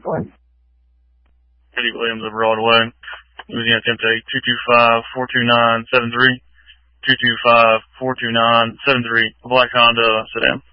for? Eddie Williams of Broadway. Louisiana Temp 225-429-73. 225-429-73. Black Honda sedan.